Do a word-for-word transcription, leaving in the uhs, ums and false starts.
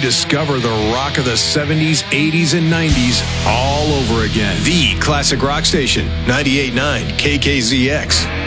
rediscover the rock of the seventies, eighties, and nineties all over again. The Classic Rock Station, ninety-eight point nine K K Z X.